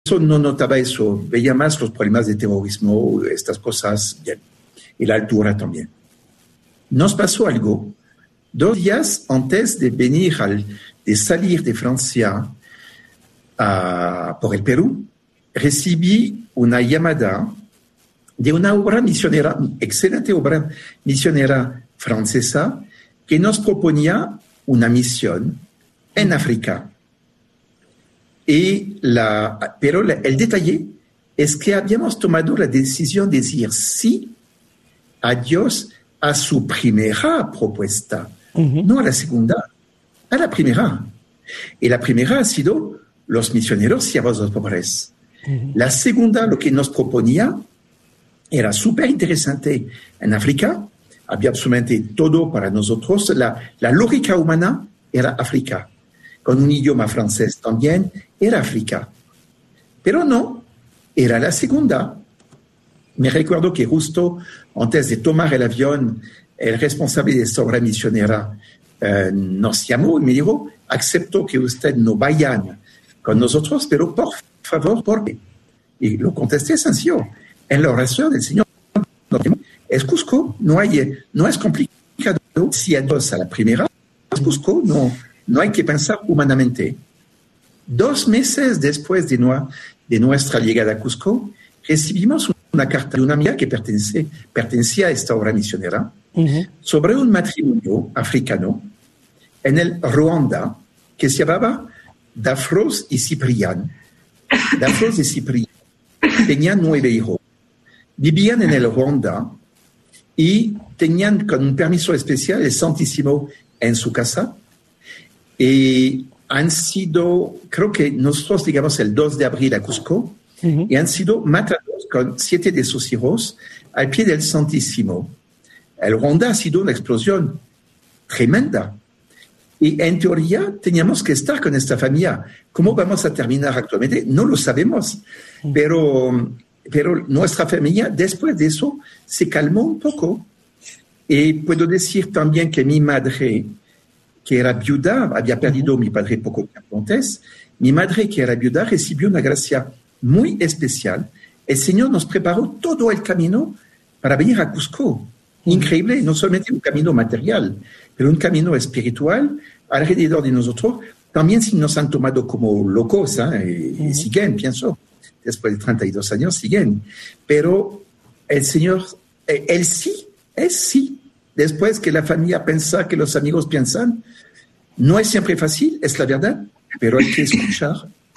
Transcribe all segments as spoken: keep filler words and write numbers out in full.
eso no notaba eso, veía más los problemas de terrorismo, estas cosas, bien, y la altura también. Nos pasó algo, dos días antes de venir, al, de salir de Francia a, por el Perú, recibí una llamada de una obra misionera, excelente obra misionera francesa, que nos proponía una misión en África. Y la, pero la, el detalle es que habíamos tomado la decisión de decir sí a Dios a su primera propuesta, uh-huh. no a la segunda, a la primera. Y la primera ha sido los misioneros siervos de los pobres. Uh-huh. La segunda, lo que nos proponía, era súper interesante en África, había absolutamente todo para nosotros. La, la lógica humana era África, con un idioma francés también, era África. Pero no, era la segunda. Me recuerdo que justo antes de tomar el avión, el responsable de esta obra misionera eh, nos llamó y me dijo, acepto que usted no vayan con nosotros, pero por favor, ¿por qué? Y lo contesté sencillo. En la oración del Señor es Cusco, no, hay, no es complicado. Si hay dos a la primera, es Cusco, no, no hay que pensar humanamente. Dos meses después de, no, de nuestra llegada a Cusco, recibimos una carta de una amiga que pertenece, pertenecía a esta obra misionera uh-huh. sobre un matrimonio africano en el Ruanda que se llamaba Dafros y Ciprián. Dafros y Ciprián tenían nueve hijos. Vivían en el Ruanda y tenían con un permiso especial el Santísimo en su casa. Y han sido, creo que nosotros llegamos el dos de abril a Cusco, uh-huh. y han sido matados con siete de sus hijos al pie del Santísimo. El Ruanda ha sido una explosión tremenda. Y en teoría teníamos que estar con esta familia. ¿Cómo vamos a terminar actualmente? No lo sabemos, uh-huh. pero... Pero nuestra familia, después de eso, se calmó un poco. Y puedo decir también que mi madre, que era viuda, había perdido a mi padre poco tiempo antes, mi madre, que era viuda, recibió una gracia muy especial. El Señor nos preparó todo el camino para venir a Cusco. Increíble, no solamente un camino material, pero un camino espiritual alrededor de nosotros. También si nos han tomado como locos, ¿eh? y, y siguen, pienso. Después de treinta y dos años siguen, pero el Señor, él sí, es sí. Después que la familia piensa, que los amigos piensan, no es siempre fácil, es la verdad, pero hay que escuchar.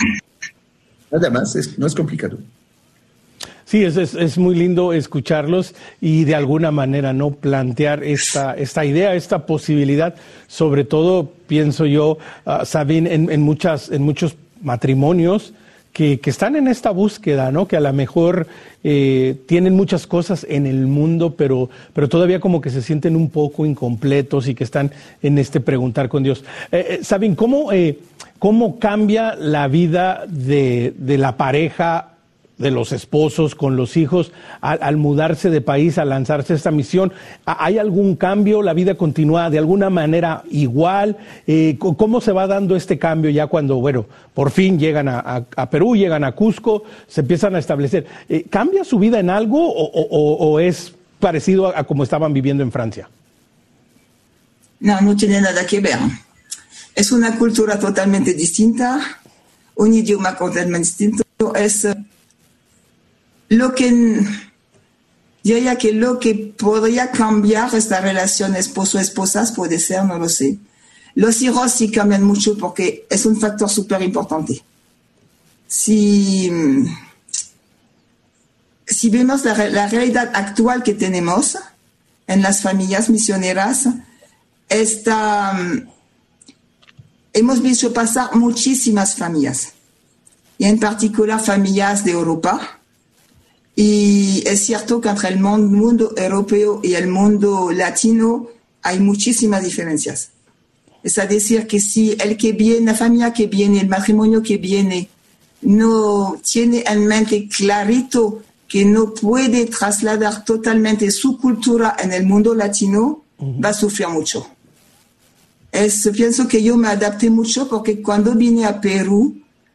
Nada más, es, no es complicado. Sí, es, es, es muy lindo escucharlos y de alguna manera no plantear esta, esta idea, esta posibilidad, sobre todo, pienso yo, uh, Sabine, en, en, muchas, en muchos matrimonios, Que, que están en esta búsqueda, ¿no? Que a lo mejor eh, tienen muchas cosas en el mundo, pero, pero todavía como que se sienten un poco incompletos y que están en este preguntar con Dios. Eh, eh, ¿Saben cómo, eh, cómo cambia la vida de, de la pareja, de los esposos con los hijos al, al mudarse de país, al lanzarse a esta misión? ¿Hay algún cambio? ¿La vida continúa de alguna manera igual? Eh, ¿Cómo se va dando este cambio ya cuando, bueno, por fin llegan a, a, a Perú, llegan a Cusco, se empiezan a establecer? Eh, ¿Cambia su vida en algo o, o, o es parecido a, a como estaban viviendo en Francia? No, no tiene nada que ver. Es una cultura totalmente distinta, un idioma totalmente distinto. Es lo que yo diría que lo que podría cambiar esta relación esposo-esposas puede ser, no lo sé. Los hijos sí cambian mucho porque es un factor súper importante. Si, si vemos la, la realidad actual que tenemos en las familias misioneras, esta, hemos visto pasar muchísimas familias, y en particular familias de Europa. Y es cierto que entre el mundo europeo y el mundo latino hay muchísimas diferencias. Es decir, que si el que viene, la familia que viene, el matrimonio que viene, no tiene en mente clarito que no puede trasladar totalmente su cultura en el mundo latino, uh-huh. va a sufrir mucho. Es, pienso que yo me adapté mucho porque cuando vine a Perú,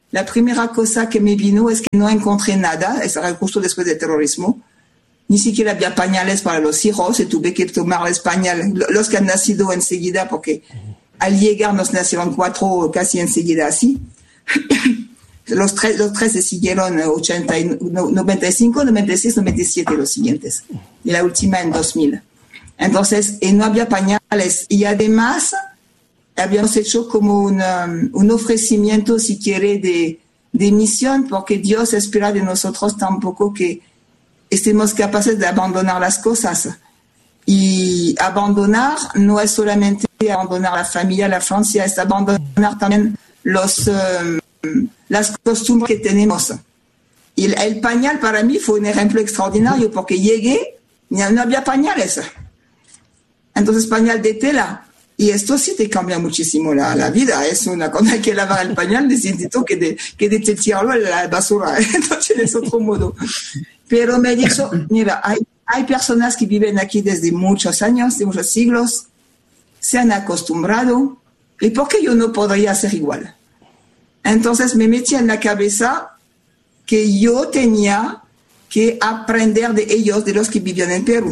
la primera cosa que me vino es que no encontré nada, es justo después del terrorismo. Ni siquiera había pañales para los hijos y tuve que tomar el pañal, los que han nacido enseguida, porque al llegar nos nacieron cuatro casi enseguida así. Los tres, los tres se siguieron ochenta, noventa y cinco, noventa y seis, noventa y siete los siguientes. Y la última en dos mil. Entonces, y no había pañales. Y además, habíamos hecho como una, un ofrecimiento, si quiere, de, de misión, porque Dios espera de nosotros tampoco que estemos capaces de abandonar las cosas. Y abandonar no es solamente abandonar la familia, la Francia, es abandonar también los... Um, las costumbres que tenemos. Y el, el pañal para mí fue un ejemplo extraordinario porque llegué, no había pañales. Entonces pañal de tela. Y esto sí te cambia muchísimo la, la vida. Es una cosa que lavar el pañal necesito que de, que de tirarlo a la basura. Entonces es otro modo. Pero me dijo, mira, hay, hay personas que viven aquí desde muchos años, de muchos siglos, se han acostumbrado. ¿Y por qué yo no podría hacer igual? Entonces me metí en la cabeza que yo tenía que aprender de ellos, de los que vivían en Perú.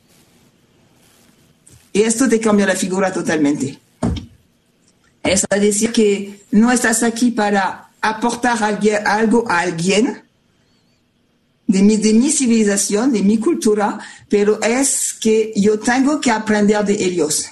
Y esto te cambia la figura totalmente. Es decir, que no estás aquí para aportar algo a alguien de mi, de mi civilización, de mi cultura, pero es que yo tengo que aprender de ellos.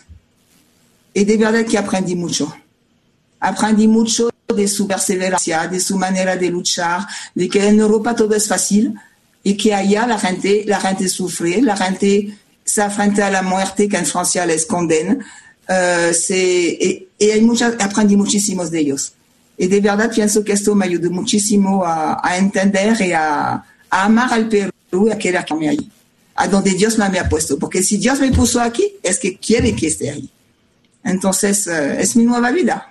Y de verdad que aprendí mucho. Aprendí mucho de su perseverancia, de su manera de luchar, de que en Europa todo es fácil y que allá la gente, la gente sufre, la gente se enfrenta a la muerte que en Francia les condena. Uh, y, y hay muchas, aprendí muchísimos de ellos. Y de verdad pienso que esto me ayudó muchísimo a, a entender y a, a amar al Perú y a quedarme ahí, a donde Dios me había puesto. Porque si Dios me puso aquí, es que quiere que esté ahí. Entonces, uh, es mi nueva vida.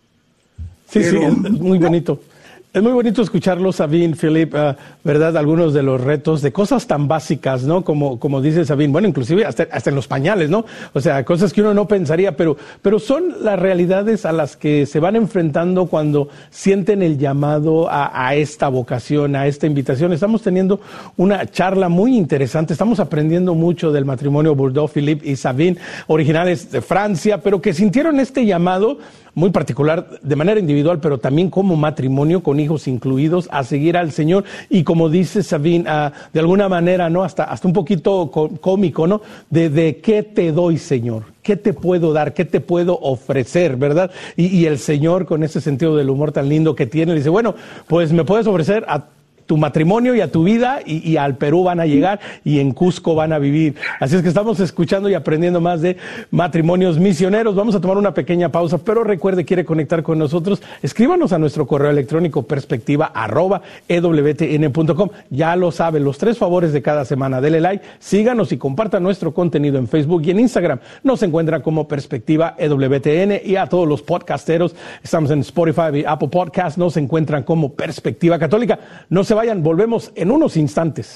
Sí, Pero, sí, es muy bonito. Es muy bonito escucharlo, Sabine, Philip, uh, ¿verdad? Algunos de los retos, de cosas tan básicas, ¿no? Como, como dice Sabine, bueno, inclusive hasta, hasta en los pañales, ¿no? O sea, cosas que uno no pensaría, pero, pero son las realidades a las que se van enfrentando cuando sienten el llamado a, a esta vocación, a esta invitación. Estamos teniendo una charla muy interesante, estamos aprendiendo mucho del matrimonio Bourdeau, Philip y Sabine, originales de Francia, pero que sintieron este llamado muy particular, de manera individual, pero también como matrimonio, con hijos incluidos, a seguir al Señor. Y como dice Sabine, uh, de alguna manera, ¿no? Hasta, hasta un poquito cómico, ¿no? De, de qué te doy, Señor, qué te puedo dar, qué te puedo ofrecer, ¿verdad? Y, y el Señor, con ese sentido del humor tan lindo que tiene, dice, bueno, pues me puedes ofrecer a tu matrimonio y a tu vida, y, y al Perú van a llegar y en Cusco van a vivir. Así es que estamos escuchando y aprendiendo más de matrimonios misioneros. Vamos a tomar una pequeña pausa, pero recuerde, quiere conectar con nosotros, escríbanos a nuestro correo electrónico perspectiva arroba ewtn punto com. Ya lo saben, los tres favores de cada semana. Dele like, síganos y compartan nuestro contenido en Facebook y en Instagram. Nos encuentran como Perspectiva E W T N, y a todos los podcasteros, estamos en Spotify y Apple Podcasts, nos encuentran como Perspectiva Católica. No se vayan, volvemos en unos instantes.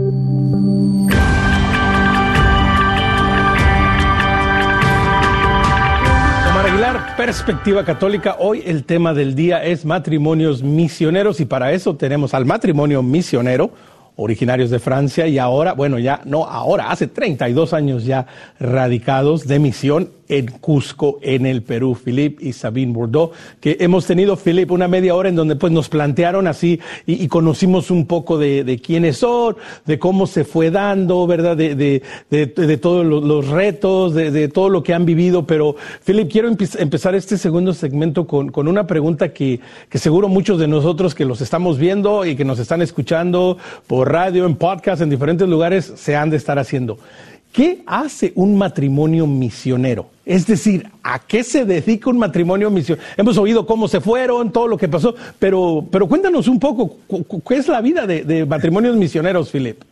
Omar Aguilar, Perspectiva Católica. Hoy el tema del día es matrimonios misioneros, y para eso tenemos al matrimonio misionero, originarios de Francia, y ahora, bueno, ya no ahora, hace treinta y dos años ya radicados de misión en Cusco, en el Perú, Philip y Sabine Bourdeau, que hemos tenido, Philip, una media hora en donde pues nos plantearon así y, y conocimos un poco de, de quiénes son, de cómo se fue dando, ¿verdad? De, de, de, de todos los, los retos, de, de todo lo que han vivido. Pero, Philip, quiero empe- empezar este segundo segmento con, con una pregunta que, que seguro muchos de nosotros que los estamos viendo y que nos están escuchando por radio, en podcast, en diferentes lugares, se han de estar haciendo. ¿Qué hace un matrimonio misionero? Es decir, ¿a qué se dedica un matrimonio misionero? Hemos oído cómo se fueron, todo lo que pasó, pero, pero cuéntanos un poco, ¿qué es la vida de, de matrimonios misioneros, Philip?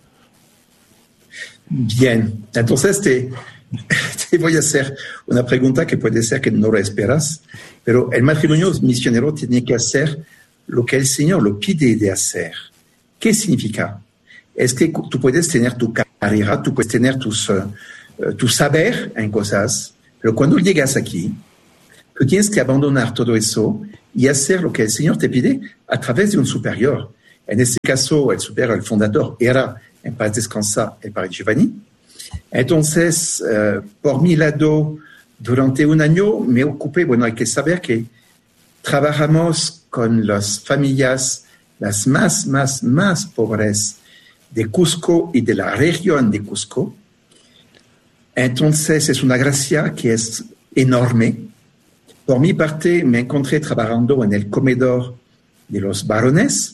Bien, entonces te, te voy a hacer una pregunta que puede ser que no la esperas, pero el matrimonio misionero tiene que hacer lo que el Señor lo pide de hacer. ¿Qué significa? Es que tú puedes tener tu carrera, tú puedes tener tus, uh, tu saber en cosas, pero cuando llegas aquí, tú tienes que abandonar todo eso y hacer lo que el Señor te pide a través de un superior. En este caso, el superior, el fundador, era, en paz descansa, el Padre Giovanni. Entonces, uh, por mi lado, durante un año me ocupé, bueno, hay que saber que trabajamos con las familias las más, más, más pobres de Cusco y de la región de Cusco. Entonces, es una gracia que es enorme. Por mi parte, me encontré trabajando en el comedor de los varones.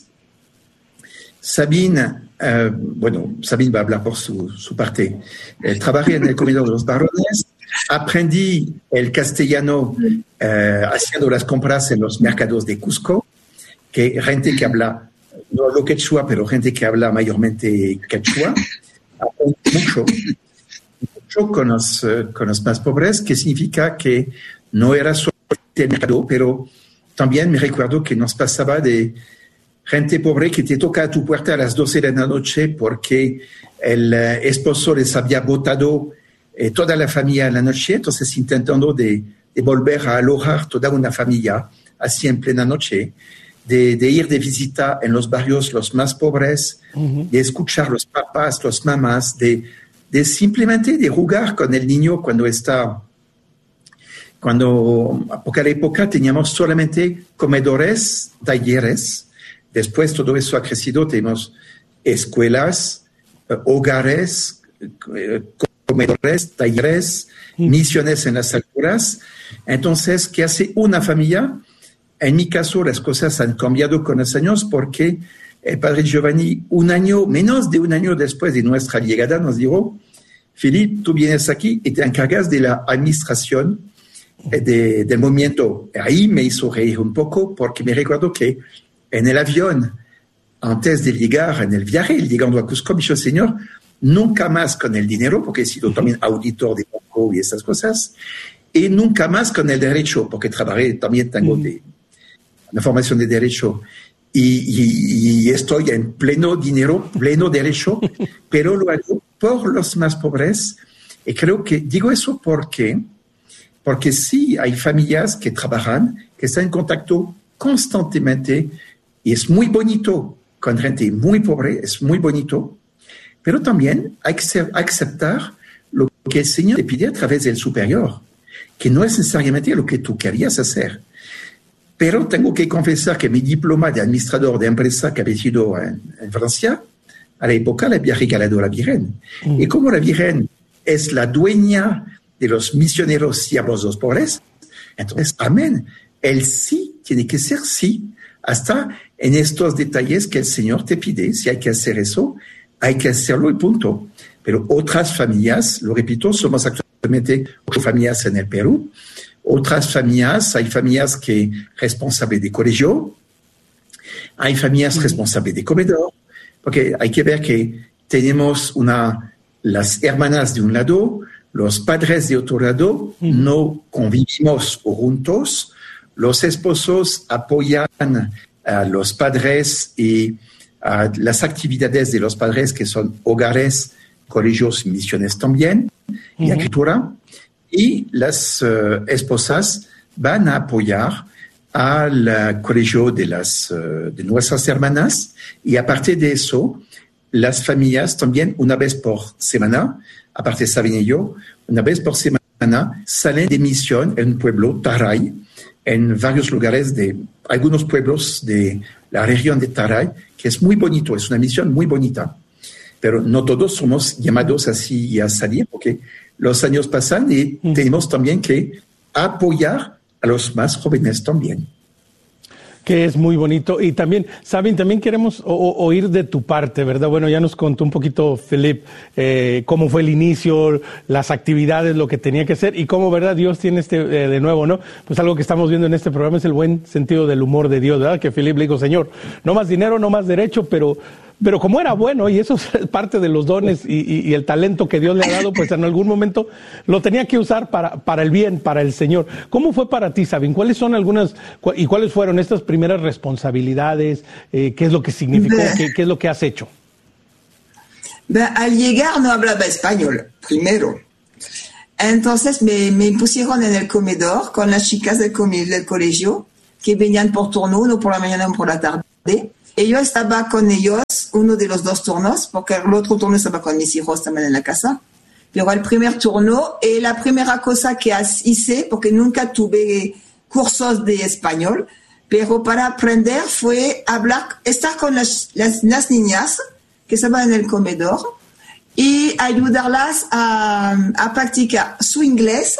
Sabine, uh, bueno, Sabine va a hablar por su, su parte. Eh, trabajé en el comedor de los varones. Aprendí el castellano eh, haciendo las compras en los mercados de Cusco, que gente que habla, no lo quechua, pero gente que habla mayormente quechua. Aprendí mucho, mucho con los, uh, con los más pobres, que significa que no era solo el mercado, pero también me recuerdo que nos pasaba de gente pobre que te toca a tu puerta a las doce de la noche porque el uh, esposo les había botado eh, toda la familia en la noche, entonces intentando de, de volver a alojar toda una familia así en plena noche, de, de ir de visita en los barrios los más pobres, uh-huh. de escuchar los papás, los mamás, de, de simplemente de jugar con el niño cuando está, cuando, porque a la época teníamos solamente comedores, talleres. Después todo eso ha crecido, tenemos escuelas, eh, hogares, eh, comedores, talleres, mm. misiones en las alturas. Entonces, ¿qué hace una familia? En mi caso, las cosas han cambiado con los años porque el Padre Giovanni, un año, menos de un año después de nuestra llegada, nos dijo, Philippe, tú vienes aquí y te encargas de la administración de, del movimiento. Ahí me hizo reír un poco porque me recuerdo que en el avión, antes de llegar en el viaje, llegando a Cusco, me dijo, Señor, nunca más con el dinero, porque he sido también auditor de banco y estas cosas, y nunca más con el derecho, porque trabajé, también tengo de, una formación de derecho, y, y, y estoy en pleno dinero, pleno derecho, pero lo hago por los más pobres, y creo que digo eso porque, porque sí hay familias que trabajan, que están en contacto constantemente, y es muy bonito con gente muy pobre, es muy bonito, pero también hay que aceptar lo que el Señor te pide a través del superior, que no es necesariamente lo que tú querías hacer. Pero tengo que confesar que mi diploma de administrador de empresa que había sido en, en Francia, a la época le había regalado a la Virgen. Mm. Y como la Virgen es la dueña de los misioneros siervos de los pobres, entonces, amén, el sí tiene que ser sí, hasta en estos detalles que el Señor te pide. Si hay que hacer eso, hay que hacerlo y punto. Pero otras familias, lo repito, somos actualmente ocho familias en el Perú. Otras familias, hay familias que responsables de colegio, hay familias responsables de comedor, porque hay que ver que tenemos una, las hermanas de un lado, los padres de otro lado, no convivimos juntos. Los esposos apoyan a los padres y a las actividades de los padres, que son hogares, colegios, misiones también, uh-huh. y agricultura. Y las uh, esposas van a apoyar al colegio de, las, uh, de nuestras hermanas. Y aparte de eso, las familias también, una vez por semana, aparte de Sabine y yo, una vez por semana, salen de misión en un pueblo, Taray, en varios lugares de algunos pueblos de la región de Taray, que es muy bonito, es una misión muy bonita, pero no todos somos llamados así a salir, porque los años pasan y mm. tenemos también que apoyar a los más jóvenes también. Que es muy bonito. Y también, Sabine, también queremos o, o, oír de tu parte, ¿verdad? Bueno, ya nos contó un poquito Philippe eh, cómo fue el inicio, las actividades, lo que tenía que hacer y cómo, ¿verdad? Dios tiene este, eh, de nuevo, ¿no? Pues algo que estamos viendo en este programa es el buen sentido del humor de Dios, ¿verdad? Que Philippe le dijo, Señor, no más dinero, no más derecho, pero... Pero como era bueno, y eso es parte de los dones y, y, y el talento que Dios le ha dado, pues en algún momento lo tenía que usar para, para el bien, para el Señor. ¿Cómo fue para ti, Sabine? ¿Cuáles son algunas y cuáles fueron estas primeras responsabilidades? Eh, ¿Qué es lo que significó? ¿Qué, qué es lo que has hecho? Al llegar no hablaba español, primero. Entonces me, me pusieron en el comedor con las chicas del, com- del colegio que venían por turno, uno por la mañana, uno por la tarde. Y yo estaba con ellos, uno de los dos turnos, porque el otro turno estaba con mis hijos también en la casa. Pero el primer turno, y la primera cosa que hice, porque nunca tuve cursos de español, pero para aprender fue hablar, estar con las, las, las niñas que estaban en el comedor y ayudarlas a, a practicar su inglés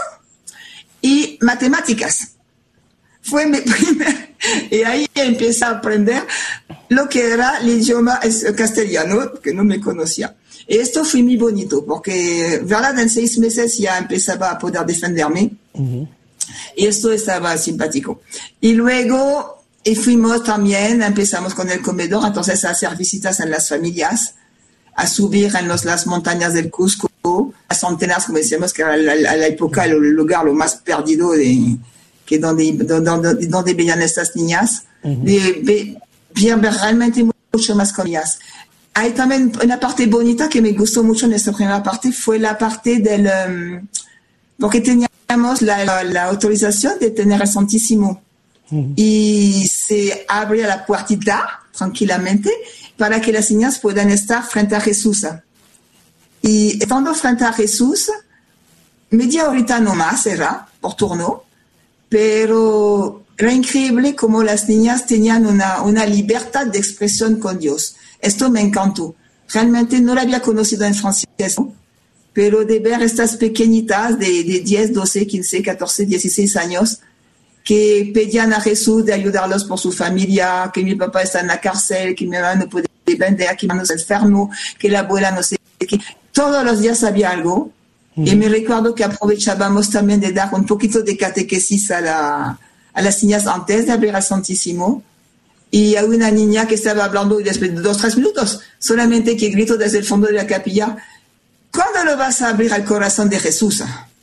y matemáticas. Fue mi primer, y ahí empecé a aprender lo que era el idioma castellano, que no me conocía. Y esto fue muy bonito, porque, verdad, en seis meses ya empezaba a poder defenderme. Uh-huh. Y esto estaba simpático. Y luego y fuimos también, empezamos con el comedor, entonces a hacer visitas en las familias, a subir en los, las montañas del Cusco, a Centenares, como decíamos, que era la, la, la época, el lugar lo más perdido de, que donde, donde, donde veían estas niñas. Uh-huh. de, de, bien, realmente mucho más con ellas. Hay también una parte bonita que me gustó mucho en esta primera parte, fue la parte del... Um, porque teníamos la, la, la autorización de tener el Santísimo. Uh-huh. Y se abría la puertita tranquilamente para que las niñas puedan estar frente a Jesús. Y estando frente a Jesús, media horita no más era, por turno, pero era increíble cómo las niñas tenían una, una libertad de expresión con Dios. Esto me encantó. Realmente no la había conocido en francés, pero de ver estas pequeñitas de, de diez, doce, quince, catorce, dieciséis años que pedían a Jesús de ayudarlos por su familia, que mi papá está en la cárcel, que mi mamá no puede vender, que mi mamá es enfermo, que la abuela no sé qué. Todos los días había algo. Mm. Y me recuerdo que aprovechábamos también de dar un poquito de catequesis a, la, a las niñas antes de abrir al Santísimo. Y hay una niña que estaba hablando y después de dos, tres minutos, solamente que gritó desde el fondo de la capilla, ¿cuándo lo vas a abrir al corazón de Jesús?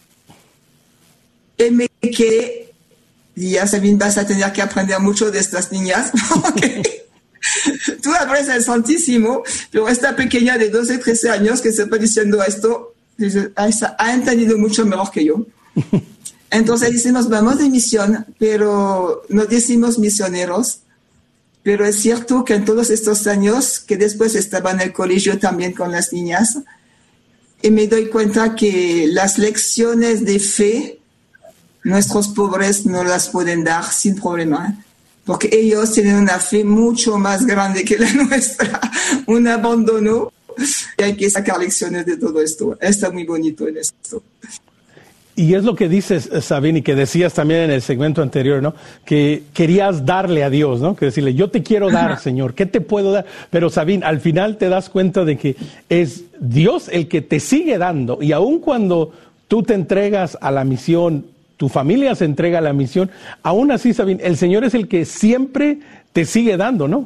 Y me quedé, y ya Sabine, vas a tener que aprender mucho de estas niñas, porque tú abres el Santísimo, pero esta pequeña de doce, trece años que se está diciendo esto, ha entendido mucho mejor que yo. Entonces decimos, vamos de misión, pero no decimos misioneros. Pero es cierto que en todos estos años, que después estaba en el colegio también con las niñas, y me doy cuenta que las lecciones de fe, nuestros pobres no las pueden dar sin problema, porque ellos tienen una fe mucho más grande que la nuestra, un abandono, y hay que sacar lecciones de todo esto. Está muy bonito en esto. Y es lo que dices, Sabine, y que decías también en el segmento anterior, ¿no? Que querías darle a Dios, ¿no? Que decirle, yo te quiero dar, Señor, ¿qué te puedo dar? Pero, Sabine, al final te das cuenta de que es Dios el que te sigue dando. Y aun cuando tú te entregas a la misión, tu familia se entrega a la misión, aún así, Sabine, el Señor es el que siempre te sigue dando, ¿no?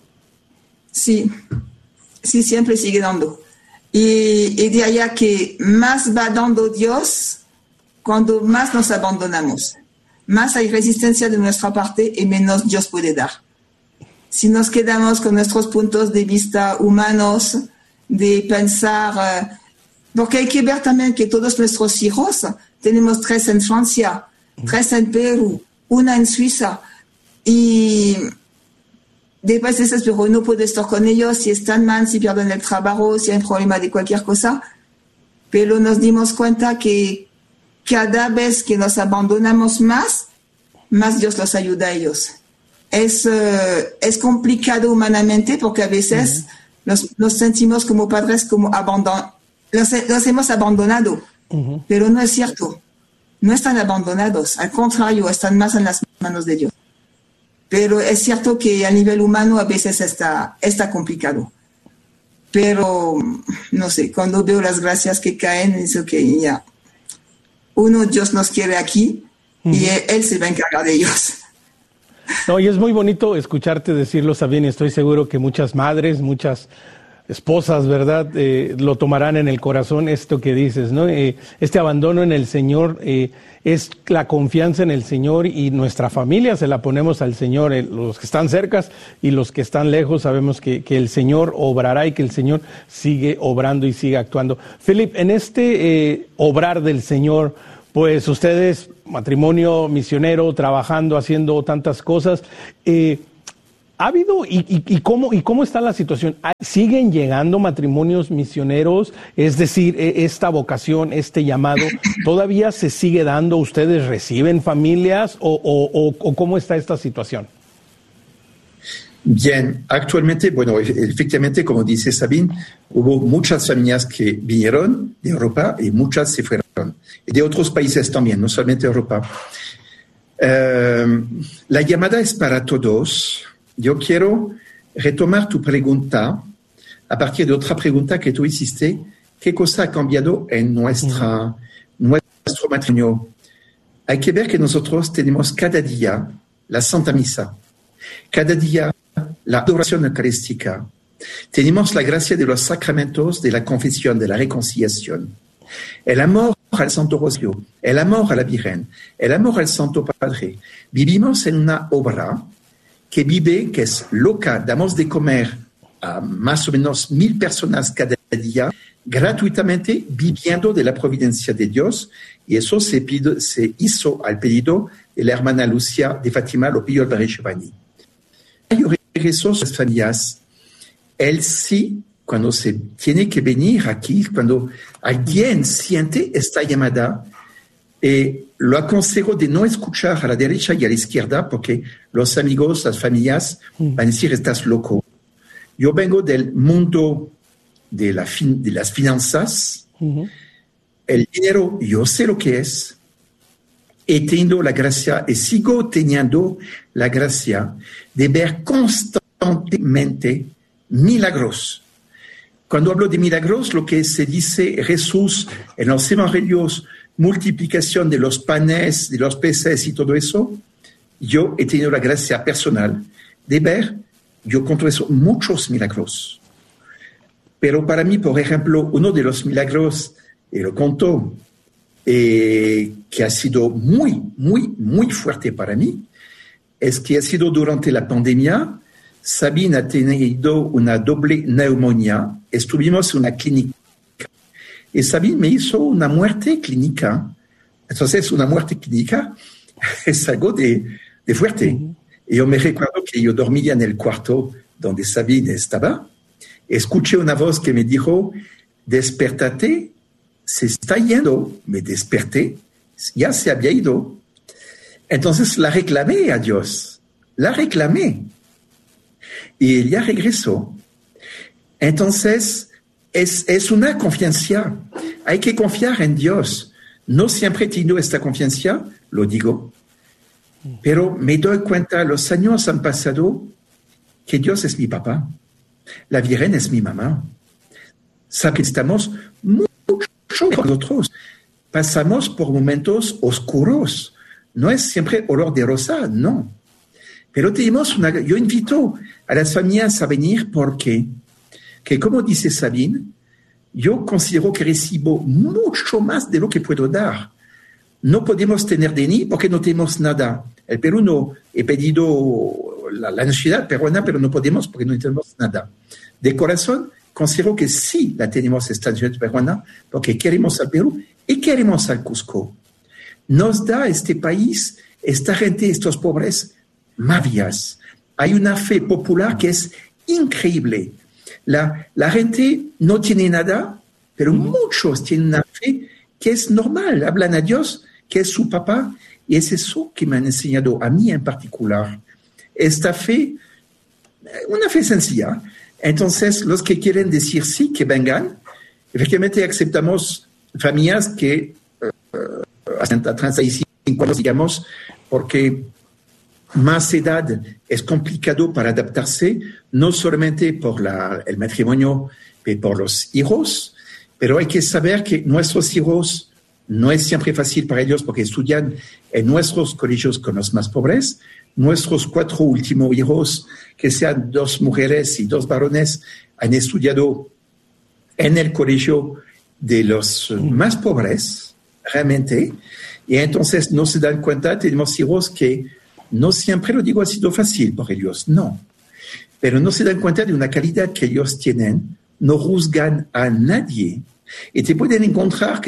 Sí, sí, siempre sigue dando. Y, y de allá que más va dando Dios, cuando más nos abandonamos, más hay resistencia de nuestra parte y menos Dios puede dar. Si nos quedamos con nuestros puntos de vista humanos, de pensar, uh, porque hay que ver también que todos nuestros hijos, tenemos tres en Francia, tres en Perú, una en Suiza, y después dices, pero no puedo estar con ellos, si están mal, si pierden el trabajo, si hay un problema de cualquier cosa, pero nos dimos cuenta que cada vez que nos abandonamos más, más Dios los ayuda a ellos. Es, uh, es complicado humanamente porque a veces uh-huh. nos, nos sentimos como padres como abandon- los, los hemos abandonado, uh-huh. pero no es cierto. No están abandonados, al contrario, están más en las manos de Dios. Pero es cierto que a nivel humano a veces está, está complicado. Pero, no sé, cuando veo las gracias que caen, es que ya... Uno, Dios nos quiere aquí y uh-huh. él, él se va a encargar de ellos. No, y es muy bonito escucharte decirlo, Sabine. Estoy seguro que muchas madres, muchas esposas, ¿verdad?, eh, lo tomarán en el corazón esto que dices, ¿no? Eh, este abandono en el Señor eh, es la confianza en el Señor y nuestra familia se la ponemos al Señor. Eh, los que están cerca y los que están lejos sabemos que, que el Señor obrará y que el Señor sigue obrando y sigue actuando. Philip, en este eh, obrar del Señor, pues ustedes, matrimonio misionero, trabajando, haciendo tantas cosas, eh, ¿ha habido y, y, y, cómo, y cómo está la situación? ¿Siguen llegando matrimonios misioneros? Es decir, esta vocación, este llamado, ¿todavía se sigue dando? ¿Ustedes reciben familias o, o, o, o cómo está esta situación? Bien, actualmente, bueno, efectivamente, como dice Sabine, hubo muchas familias que vinieron de Europa y muchas se fueron. Y de otros países también, no solamente Europa. Uh, la llamada es para todos. Yo quiero retomar tu pregunta a partir de otra pregunta que tú hiciste. ¿Qué cosa ha cambiado en nuestra, uh-huh. nuestro matrimonio? Hay que ver que nosotros tenemos cada día la Santa Misa, cada día la adoración eucarística. Tenemos la gracia de los sacramentos, de la confesión, de la reconciliación. El amor al Santo Rosario, el amor a la Virgen, el amor al Santo Padre. Vivimos en una obra que vive, que es loca. Damos de comer a más o menos mil personas cada día, gratuitamente, viviendo de la providencia de Dios. Y eso se, pido, se hizo al pedido de la hermana Lucia de Fátima, lo pidió el Padre Giovanni. Yo regreso a las familias. Él sí, cuando se tiene que venir aquí, cuando alguien siente esta llamada, eh, lo aconsejo de no escuchar a la derecha y a la izquierda, porque los amigos, las familias, van a decir, estás loco. Yo vengo del mundo de, la fin, de las finanzas. Uh-huh. El dinero, yo sé lo que es. He tenido la gracia y sigo teniendo la gracia de ver constantemente milagros. Cuando hablo de milagros, lo que se dice Jesús en los evangelios, multiplicación de los panes, de los peces y todo eso, yo he tenido la gracia personal de ver, yo cuento eso, muchos milagros. Pero para mí, por ejemplo, uno de los milagros, y lo contó, eh, que ha sido muy, muy, muy fuerte para mí, es que ha sido durante la pandemia. Sabine ha tenido una doble neumonía. Estuvimos en una clínica y Sabine me hizo una muerte clínica. Entonces, una muerte clínica es algo de, de fuerte. Uh-huh. Y yo me recuerdo que yo dormía en el cuarto donde Sabine estaba. Escuché una voz que me dijo, despertate, se está yendo. Me desperté, ya se había ido. Entonces la reclamé a Dios, la reclamé. Y ella regresó. Entonces, es, es una confianza. Hay que confiar en Dios. No siempre he tenido esta confianza, lo digo. Pero me doy cuenta, los años han pasado, que Dios es mi papá. La Virgen es mi mamá. Sabe que estamos mucho por nosotros. Pasamos por momentos oscuros. No es siempre olor de rosa, no. Pero tenemos una... Yo invito a las familias a venir porque, que como dice Sabine, yo considero que recibo mucho más de lo que puedo dar. No podemos tener de ni porque no tenemos nada. El Perú no, he pedido la, la nacionalidad peruana, pero no podemos porque no tenemos nada. De corazón, considero que sí la tenemos esta nacionalidad peruana porque queremos al Perú y queremos al Cusco. Nos da este país, esta gente, estos pobres, maravillas. Hay una fe popular que es increíble. La, la gente no tiene nada, pero muchos tienen una fe que es normal. Hablan a Dios, que es su papá, y es eso que me han enseñado a mí en particular. Esta fe, una fe sencilla. Entonces, los que quieren decir sí, que vengan. Efectivamente, aceptamos familias que uh, hasta treinta y cinco años, digamos, porque más edad es complicado para adaptarse, no solamente por la, el matrimonio, pero por los hijos, pero hay que saber que nuestros hijos no es siempre fácil para ellos porque estudian en nuestros colegios con los más pobres. Nuestros cuatro últimos hijos, que sean dos mujeres y dos varones, han estudiado en el colegio de los más pobres, realmente, y entonces no se dan cuenta, tenemos hijos que no siempre, lo digo, ha sido fácil por ellos, no. Pero no se dan cuenta de una calidad que ellos tienen, no juzgan a nadie. Y te pueden encontrar que sea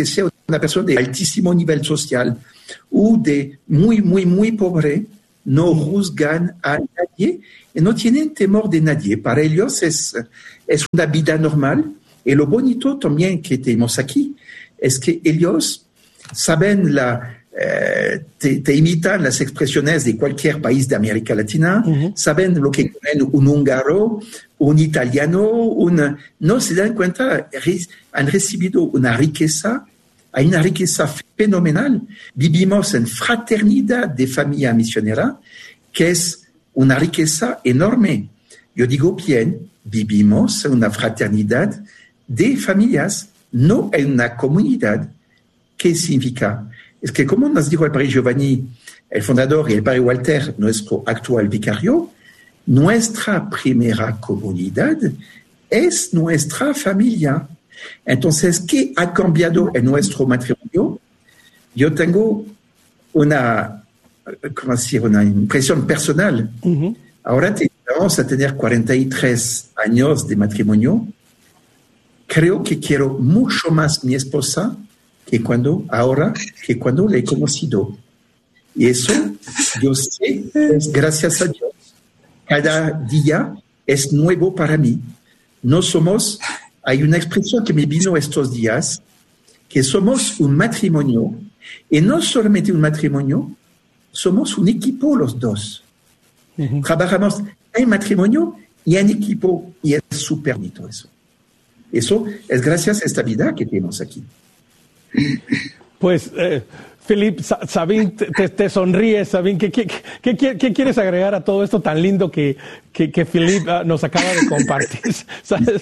una persona de altísimo nivel social o de muy, muy, muy pobre, no juzgan a nadie y no tienen temor de nadie. Para ellos es, es una vida normal. Y lo bonito también que tenemos aquí es que ellos saben, la, eh, te, te imitan las expresiones de cualquier país de América Latina, uh-huh. saben lo que comen un húngaro, un italiano, un, no se dan cuenta, han recibido una riqueza, hay una riqueza fenomenal. Vivimos en fraternidad de familia misionera, que es una riqueza enorme. Yo digo bien, vivimos en una fraternidad de familias, no en una comunidad. ¿Qué significa? Es que, como nos dijo el padre Giovanni, el fundador, y el padre Walter, nuestro actual vicario, nuestra primera comunidad es nuestra familia. Entonces, ¿qué ha cambiado en nuestro matrimonio? Yo tengo una, ¿cómo decir? Una impresión personal. Uh-huh. Ahora te, vamos a tener cuarenta y tres años de matrimonio. Creo que quiero mucho más a mi esposa que cuando, ahora, que cuando la he conocido. Y eso, yo sé, es gracias a Dios. Cada día es nuevo para mí. No somos, hay una expresión que me vino estos días, que somos un matrimonio, y no solamente un matrimonio, somos un equipo los dos. Uh-huh. Trabajamos en matrimonio y en equipo, y es súper bonito eso. Eso es gracias a esta vida que tenemos aquí. Pues, eh, Philippe, Sabine, te, te sonríes, Sabine. ¿Qué, qué, qué, qué, ¿Qué quieres agregar a todo esto tan lindo que, que, que Philippe uh, nos acaba de compartir? ¿Sabes?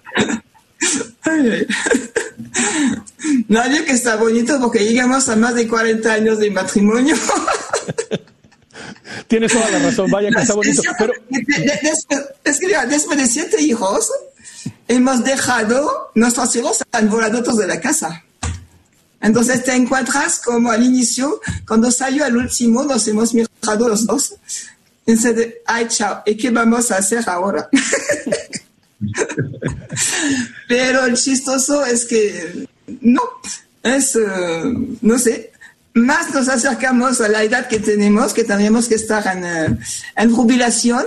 No, yo que está bonito porque llegamos a más de cuarenta años de matrimonio. Tienes toda la razón, vaya que está bonito. Pero... Es que después de siete hijos, hemos dejado, nuestros hijos han volado todos de la casa. Entonces te encuentras como al inicio, cuando salió al último, nos hemos mirado los dos. Y se de, ay, chao, ¿y qué vamos a hacer ahora? Pero el chistoso es que, no, es, uh, no sé, más nos acercamos a la edad que tenemos, que tendríamos que estar en, uh, en jubilación.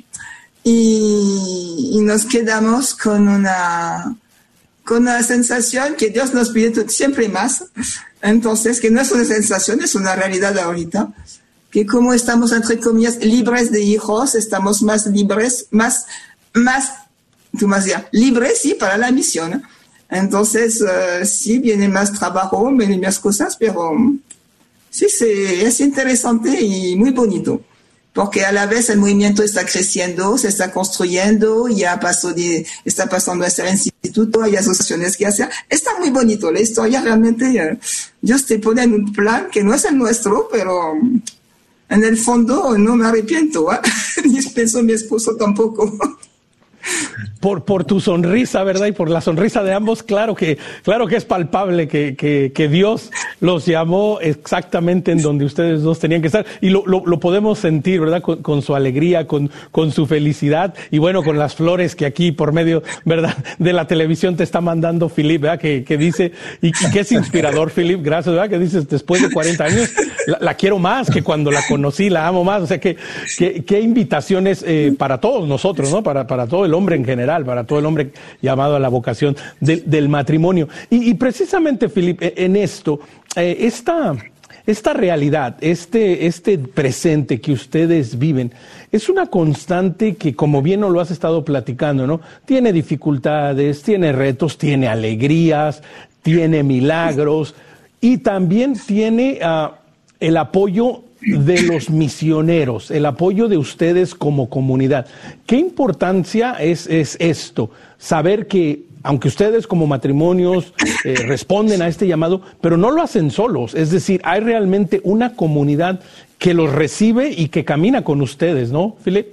Y, y nos quedamos con una, con una sensación que Dios nos pide siempre más. Entonces, que no es una sensación, es una realidad ahorita. Que como estamos, entre comillas, libres de hijos, estamos más libres, más, más, tú más ya, libres, sí, para la misión. Entonces, uh, sí, viene más trabajo, vienen más cosas, pero sí, se, es interesante y muy bonito. Porque a la vez el movimiento está creciendo, se está construyendo, ya pasó de, está pasando a ser instituto, hay asociaciones que hacen. Está muy bonito la historia, realmente. Eh, Dios te pone en un plan que no es el nuestro, pero en el fondo no me arrepiento, ¿eh? Ni pienso mi esposo tampoco. Por, por tu sonrisa, ¿verdad? Y por la sonrisa de ambos, claro que, claro que es palpable que, que, que Dios los llamó exactamente en donde ustedes dos tenían que estar. Y lo, lo, lo podemos sentir, ¿verdad? Con, con su alegría, con, con su felicidad y bueno, con las flores que aquí por medio, ¿verdad? De la televisión te está mandando Philippe, ¿verdad? Que, que dice, y, y que es inspirador, Philippe, gracias, ¿verdad? Que dices, después de cuarenta años, la, la quiero más que cuando la conocí, la amo más. O sea, que, que, que invitaciones eh, para todos nosotros, ¿no? Para, para todo el hombre en general, para todo el hombre llamado a la vocación de, del matrimonio. Y, y precisamente, Philippe, en esto, eh, esta, esta realidad, este, este presente que ustedes viven, es una constante que, como bien nos lo has estado platicando, ¿no? Tiene dificultades, tiene retos, tiene alegrías, tiene milagros y también tiene uh, el apoyo de los misioneros, el apoyo de ustedes como comunidad. ¿Qué importancia es, es esto? Saber que, aunque ustedes como matrimonios eh, responden a este llamado, pero no lo hacen solos. Es decir, hay realmente una comunidad que los recibe y que camina con ustedes, ¿no, Philippe?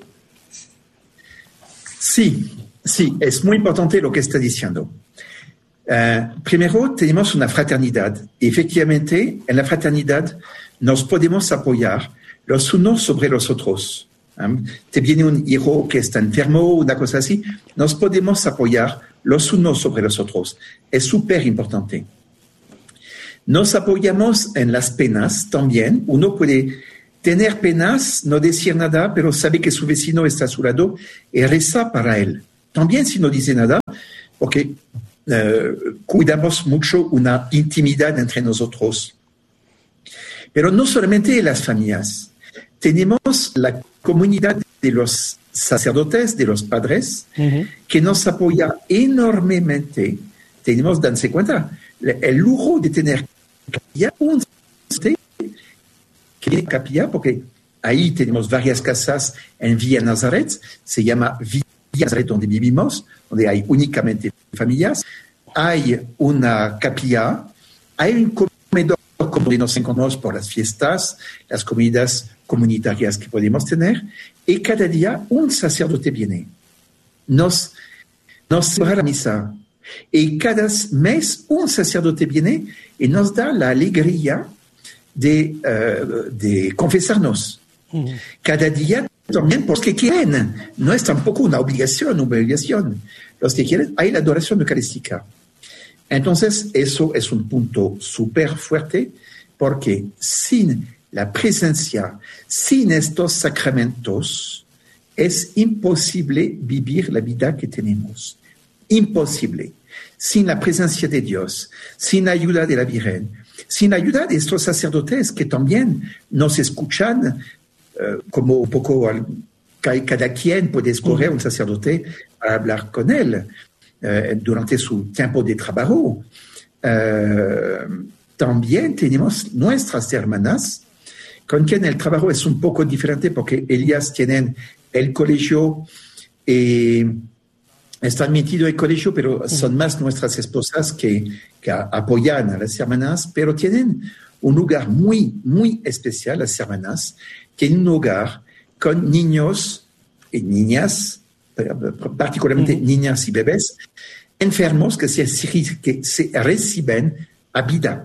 Sí, sí, es muy importante lo que está diciendo. Uh, primero, tenemos una fraternidad. Y efectivamente, en la fraternidad nos podemos apoyar los unos sobre los otros. ¿Um? Te viene un hijo que está enfermo, una cosa así, nos podemos apoyar los unos sobre los otros. Es súper importante. Nos apoyamos en las penas también. Uno puede tener penas, no decir nada, pero sabe que su vecino está a su lado y reza para él. También si no dice nada, porque eh, cuidamos mucho una intimidad entre nosotros. Pero no solamente las familias. Tenemos la comunidad de los sacerdotes, de los padres, uh-huh. que nos apoya enormemente. Tenemos, danse cuenta, el lujo de tener capilla, un sacerdote que tiene capilla, porque ahí tenemos varias casas en Villa Nazaret, se llama Villa Nazaret donde vivimos, donde hay únicamente familias. Hay una capilla, hay un comedor donde nos encontramos por las fiestas, las comidas comunitarias que podemos tener, y cada día un sacerdote viene, nos, nos celebra la misa, y cada mes un sacerdote viene y nos da la alegría de, uh, de confesarnos. Uh-huh. Cada día también porque quieren, no es tampoco una obligación, una obligación. Los que quieren, hay la adoración eucarística. Entonces, eso es un punto súper fuerte, porque sin la presencia, sin estos sacramentos, es imposible vivir la vida que tenemos. Imposible. Sin la presencia de Dios, sin la ayuda de la Virgen, sin la ayuda de estos sacerdotes que también nos escuchan, uh, como un poco al, cada quien puede escoger un sacerdote para hablar con él uh, durante su tiempo de trabajo. Uh, también tenemos nuestras hermanas, con quien el trabajo es un poco diferente porque ellas tienen el colegio y están metidos en el colegio, pero son más nuestras esposas que, que apoyan a las hermanas, pero tienen un lugar muy, muy especial, las hermanas, tienen un hogar con niños y niñas, particularmente uh-huh. niñas y bebés, enfermos que se, que se reciben a vida.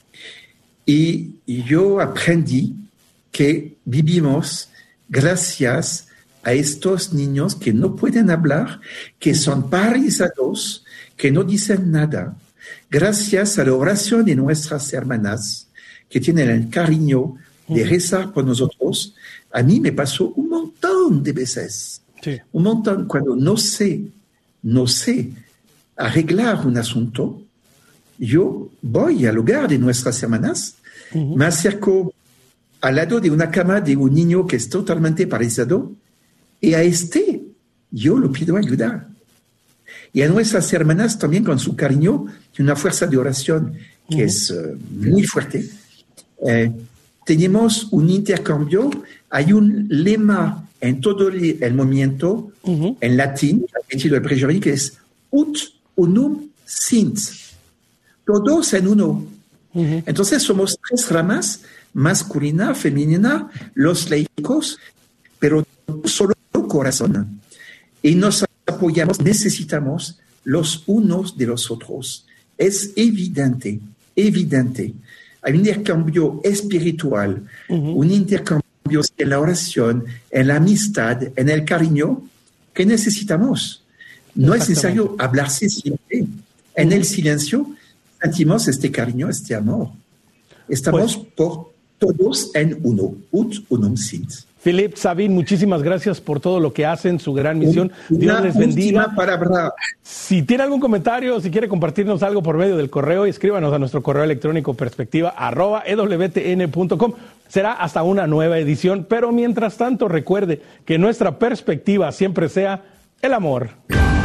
Y yo aprendí que vivimos gracias a estos niños que no pueden hablar, que son paralizados, que no dicen nada, gracias a la oración de nuestras hermanas, que tienen el cariño de rezar por nosotros. A mí me pasó un montón de veces, sí. un montón, cuando no sé, no sé arreglar un asunto, yo voy al hogar de nuestras hermanas, uh-huh. me acerco al lado de una cama de un niño que es totalmente paralizado, y a este yo le pido ayuda. Y a nuestras hermanas también con su cariño, una fuerza de oración que uh-huh. es uh, muy fuerte. Eh, tenemos un intercambio, hay un lema en todo el, el movimiento, uh-huh. en latín, metido el prejorí, que es ut unum sint. Todos en uno. Uh-huh. Entonces somos tres ramas, masculina, femenina, los laicos, pero solo corazón. Y nos apoyamos, necesitamos los unos de los otros. Es evidente, evidente. Hay un intercambio espiritual, uh-huh. un intercambio en la oración, en la amistad, en el cariño que necesitamos. No es necesario hablarse siempre. En uh-huh. el silencio sentimos este cariño, este amor. Estamos pues, por todos en uno. Ut unum sint. Philippe, Sabine, muchísimas gracias por todo lo que hacen, su gran misión. Una Dios les bendiga. Palabra. Si tiene algún comentario, si quiere compartirnos algo por medio del correo, escríbanos a nuestro correo electrónico perspectiva arroba e w t n punto com. Será hasta una nueva edición, pero mientras tanto recuerde que nuestra perspectiva siempre sea el amor.